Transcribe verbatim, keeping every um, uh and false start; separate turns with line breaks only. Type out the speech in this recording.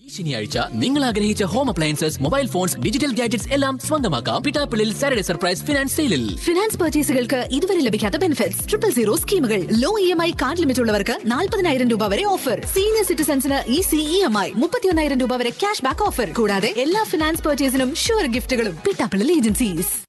ശനിയാഴ്ച നിങ്ങൾ ആഗ്രഹിച്ച home appliances, mobile phones, digital gadgets എല്ലാം സ്വന്തമാക്കാം പിട്ടാപ്പിളിൽ സാറ്റർഡേ സർപ്രൈസ് ഫിനാൻസ് സെയിലിൽ.
ഫിനാൻസ് പർച്ചേസുകൾക്ക് ഇതുവരെ ലഭിക്കാത്ത ബെനിഫിറ്റ്സ്, ട്രിപ്പിൾ സീറോ സ്കീമുകൾ, law E M I card limit ഉള്ളവർക്ക് നാൽപ്പതിനായിരം രൂപ വരെ offer, senior സിറ്റിസൺസിന് easy E M I, മുപ്പത്തിയൊന്നായിരം രൂപ വരെ ക്യാഷ് ബാക്ക് ഓഫർ, കൂടാതെ എല്ലാ ഫിനാൻസ് പർച്ചേസിനും ഷുവർ ഗിഫ്റ്റുകളും. പിട്ടാപ്പിളിൽ ഏജൻസീസ്.